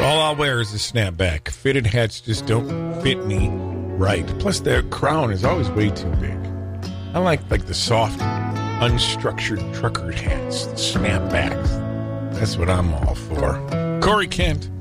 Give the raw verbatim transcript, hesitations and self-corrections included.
All I'll wear is a snapback. Fitted hats just don't fit me right. Plus, the crown is always way too big. I like like the soft, unstructured trucker hats, the snapbacks. That's what I'm all for. Corey Kent.